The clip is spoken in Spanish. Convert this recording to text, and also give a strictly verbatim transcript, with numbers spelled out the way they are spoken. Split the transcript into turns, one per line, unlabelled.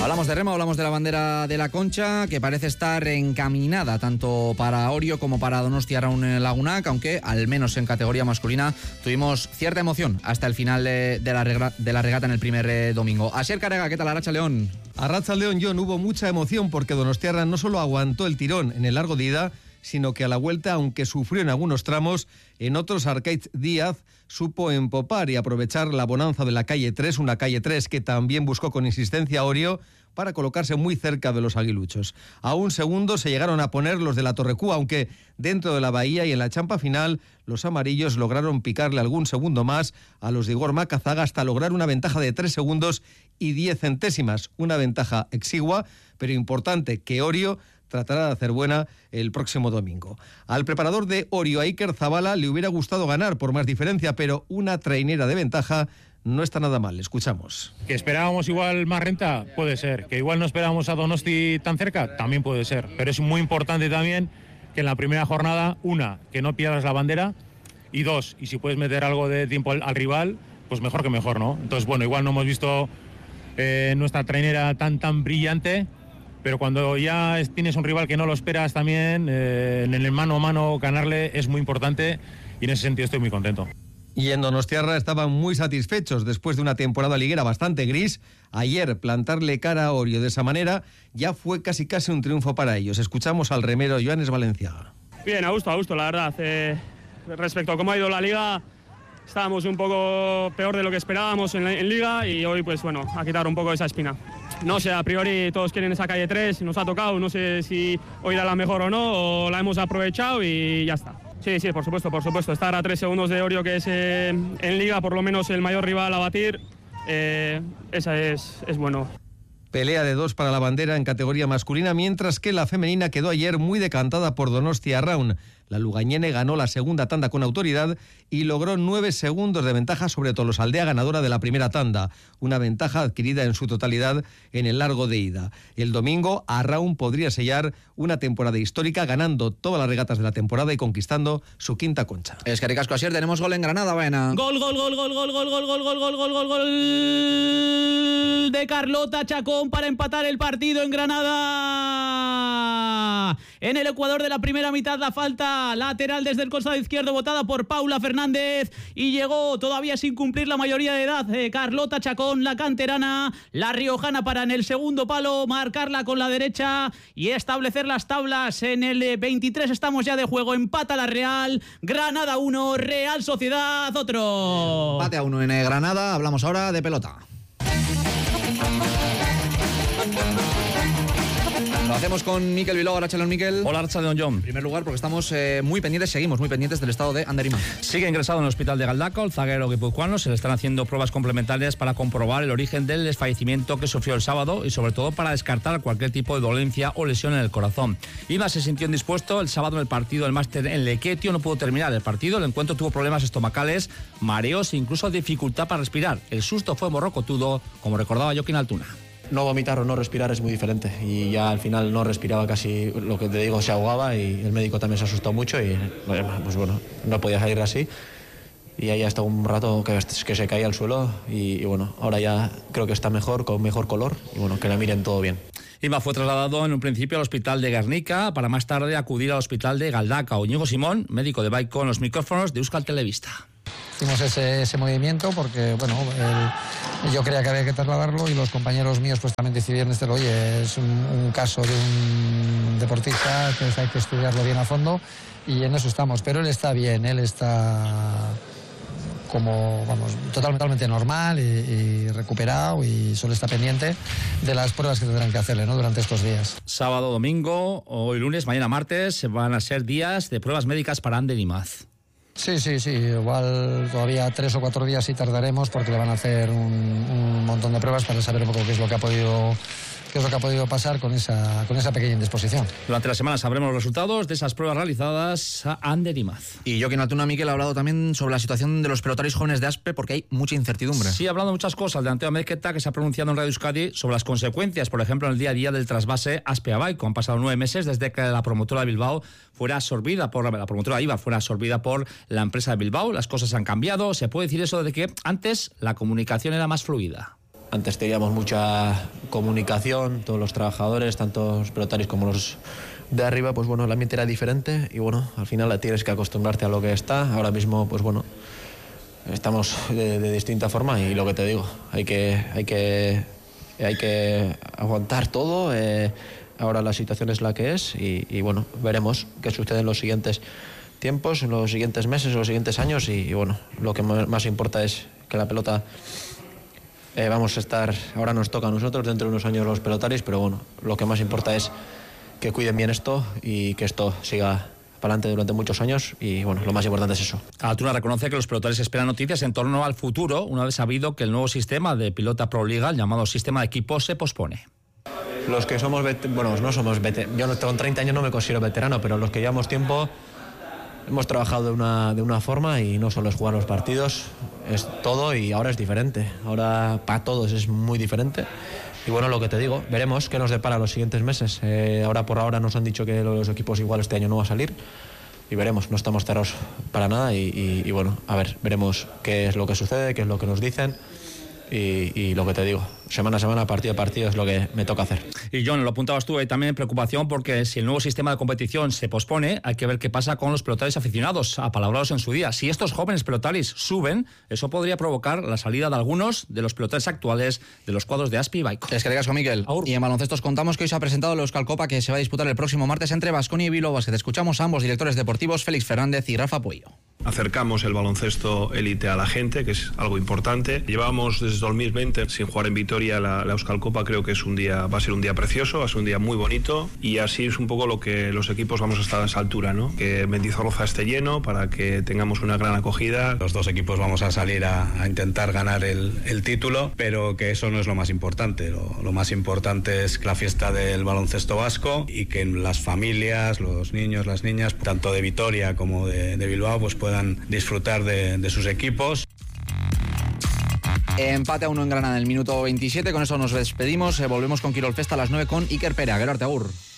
Hablamos de remo, hablamos de la bandera de la Concha, que parece estar encaminada tanto para Orio como para Donostia Arraun Lagunak, aunque al menos en categoría masculina tuvimos cierta emoción hasta el final de, de, la, regla, de la regata en el primer eh, domingo. Asier Carrega, ¿qué tal? Arracha León.
Arracha León, John, hubo mucha emoción porque Donostiarra no solo aguantó el tirón en el largo de ida, sino que a la vuelta, aunque sufrió en algunos tramos, en otros Arcaiz Díaz supo empopar y aprovechar la bonanza de la calle tres, una calle tres que también buscó con insistencia a Orio para colocarse muy cerca de los aguiluchos. A un segundo se llegaron a poner los de la Torrecúa, aunque dentro de la bahía y en la champa final los amarillos lograron picarle algún segundo más a los de Igor Macazaga hasta lograr una ventaja de tres segundos y diez centésimas, una ventaja exigua, pero importante que Orio tratará de hacer buena el próximo domingo. Al preparador de Orio, Iker Zabala, le hubiera gustado ganar por más diferencia, pero una trainera de ventaja no está nada mal. Escuchamos.
¿Que esperábamos igual más renta? Puede ser. ¿Que igual no esperábamos a Donosti tan cerca? También puede ser. Pero es muy importante también que en la primera jornada, una, que no pierdas la bandera, y dos, y si puedes meter algo de tiempo al, al rival, pues mejor que mejor, ¿no? Entonces, bueno, igual no hemos visto eh, nuestra trainera tan, tan brillante, pero cuando ya tienes un rival que no lo esperas también, eh, en el mano a mano ganarle es muy importante y en ese sentido estoy muy contento.
Y en Donostiarra estaban muy satisfechos después de una temporada liguera bastante gris. Ayer plantarle cara a Orio de esa manera ya fue casi casi un triunfo para ellos. Escuchamos al remero Joanes Valenciaga.
Bien, a gusto, a gusto, la verdad. Eh, respecto a cómo ha ido la liga, estábamos un poco peor de lo que esperábamos en, la, en liga y hoy, pues bueno, a quitar un poco esa espina. No sé, a priori todos quieren esa calle tres, nos ha tocado, no sé si hoy era la mejor o no, o la hemos aprovechado y ya está. Sí, sí, por supuesto, por supuesto. Estar a tres segundos de Orio, que es eh, en liga por lo menos el mayor rival a batir, eh, esa es, es bueno.
Pelea de dos para la bandera en categoría masculina, mientras que la femenina quedó ayer muy decantada por Donostia Arraun. La lugañene ganó la segunda tanda con autoridad y logró nueve segundos de ventaja sobre Tolosaldea, ganadora de la primera tanda, una ventaja adquirida en su totalidad en el largo de ida. El domingo, Arraun podría sellar una temporada histórica, ganando todas las regatas de la temporada y conquistando su quinta concha.
Es que ricasco, Asier, tenemos gol en Granada, Baena.
Gol, gol, gol, gol, gol, gol, gol, gol, gol, gol, gol, gol, gol de Carlota Chacón para empatar el partido en Granada. En el Ecuador de la primera mitad, la falta lateral desde el costado izquierdo botada por Paula Fernández y llegó todavía sin cumplir la mayoría de edad eh, Carlota Chacón, la canterana, la riojana, para en el segundo palo marcarla con la derecha y establecer las tablas. En el veintitrés estamos ya de juego, empata la Real, Granada uno, Real Sociedad otro.
Empate a uno en Granada. Hablamos ahora de pelota. Lo hacemos con Mikel Bilbao. Arratsaldeon, Mikel.
Hola, Arratsaldeon, John.
En primer lugar, porque estamos eh, muy pendientes, seguimos muy pendientes del estado de Ander Imaz.
Sigue ingresado en el hospital de Galdacao, el zaguero guipuzcoano. Se le están haciendo pruebas complementarias para comprobar el origen del desfallecimiento que sufrió el sábado y sobre todo para descartar cualquier tipo de dolencia o lesión en el corazón. Imaz se sintió indispuesto el sábado en el partido del máster en Lequetio. No pudo terminar el partido. El encuentro tuvo problemas estomacales, mareos e incluso dificultad para respirar. El susto fue morrocotudo, como recordaba Joaquín Altuna.
No vomitar o no respirar es muy diferente y ya al final no respiraba casi, lo que te digo, se ahogaba y el médico también se asustó mucho y pues bueno, no podía salir así y ahí hasta un rato que, que se caía al suelo y, y bueno, ahora ya creo que está mejor, con mejor color y bueno, que la miren todo bien.
Imaz fue trasladado en un principio al hospital de Guernica para más tarde acudir al hospital de Galdacao. Íñigo Simón, médico de Baico, en los micrófonos de Euskal Telebista.
Hicimos ese, ese movimiento porque, bueno, el, yo creía que había que trasladarlo y los compañeros míos pues también decidieron este, oye, es un, un caso de un deportista, entonces hay que estudiarlo bien a fondo y en eso estamos. Pero él está bien, él está como, vamos, totalmente, totalmente normal y, y recuperado y solo está pendiente de las pruebas que tendrán que hacerle, ¿no?, durante estos días.
Sábado, domingo, hoy lunes, mañana martes, van a ser días de pruebas médicas para Ander Imaz.
Sí, sí, sí, igual todavía tres o cuatro días sí tardaremos porque le van a hacer un, un montón de pruebas para saber un poco qué es lo que ha podido qué es lo que ha podido pasar con esa, con esa pequeña indisposición.
Durante la semana sabremos los resultados de esas pruebas realizadas a Ander Imaz.
Y Joaquín Altuna, Mikel, ha hablado también sobre la situación de los pelotaris jóvenes de Aspe porque hay mucha incertidumbre.
Sí, ha hablado muchas cosas. El delantero Mezqueta, que se ha pronunciado en Radio Euskadi sobre las consecuencias, por ejemplo, en el día a día del trasvase Aspe a Baico. Han pasado nueve meses desde que la promotora de Bilbao fuera absorbida por la, la promotora Ibar fuera absorbida por la empresa de Bilbao. Las cosas han cambiado. Se puede decir eso de que antes la comunicación era más fluida.
antes teníamos mucha comunicación, todos los trabajadores, tanto los pelotarios como los de arriba, pues bueno, el ambiente era diferente y bueno, al final tienes que acostumbrarte a lo que está. Ahora mismo, pues bueno, estamos de, de distinta forma y lo que te digo, hay que, hay que, hay que aguantar todo. Eh, ahora la situación es la que es y, y bueno, veremos qué sucede en los siguientes tiempos, en los siguientes meses, en los siguientes años y, y bueno, lo que más importa es que la pelota... Eh, vamos a estar, ahora nos toca a nosotros, dentro de unos años los pelotarios, pero bueno, lo que más importa es que cuiden bien esto y que esto siga para adelante durante muchos años y bueno, lo más importante es eso.
Altuna reconoce que los pelotarios esperan noticias en torno al futuro, una vez sabido que el nuevo sistema de Pilota Pro Liga, el llamado sistema de equipos, se pospone.
Los que somos, bueno, no somos veteranos, yo con treinta años no me considero veterano, pero los que llevamos tiempo... Hemos trabajado de una, de una forma y no solo es jugar los partidos, es todo y ahora es diferente. Ahora para todos es muy diferente. Y bueno, lo que te digo, veremos qué nos depara los siguientes meses. Eh, ahora por ahora nos han dicho que los equipos igual este año no va a salir y veremos, no estamos cerrados para nada y, y, y bueno, a ver, veremos qué es lo que sucede, qué es lo que nos dicen. Y, y lo que te digo, semana a semana, partido a partido es lo que me toca hacer.
Y John, lo apuntabas tú, hay también preocupación porque si el nuevo sistema de competición se pospone, hay que ver qué pasa con los pelotarios aficionados, apalabrados en su día. Si estos jóvenes pelotarios suben, eso podría provocar la salida de algunos de los pelotarios actuales de los cuadros de Aspi y Baico.
Es que digas con Miquel. Y en baloncesto contamos que hoy se ha presentado la Euskal Copa que se va a disputar el próximo martes entre Baskonia y Bilbao Basket. Escuchamos a ambos directores deportivos, Félix Fernández y Rafa Puello.
Acercamos el baloncesto élite a la gente, que es algo importante. Llevamos desde dos mil veinte sin jugar en Vitoria la, la Euskal Copa. Creo que es un día, va a ser un día precioso, va a ser un día muy bonito y así es un poco lo que los equipos vamos a estar a esa altura, ¿no? Que Mendizorroza esté lleno para que tengamos una gran acogida.
Los dos equipos vamos a salir a, a intentar ganar el, el título, pero que eso no es lo más importante. Lo, lo más importante es la fiesta del baloncesto vasco y que las familias, los niños, las niñas, tanto de Vitoria como de, de Bilbao, pues puedan disfrutar de, de sus equipos.
Empate a uno en Granada en el minuto veintisiete. Con eso nos despedimos. Eh, volvemos con Quirol Festa a las nueve con Iker Pérez. Gerard Agur.